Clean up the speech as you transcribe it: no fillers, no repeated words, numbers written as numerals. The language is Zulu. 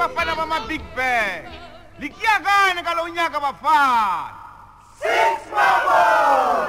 bafana bama-Big Bang likiya kani ngalo unyaka bafana 6 Mambo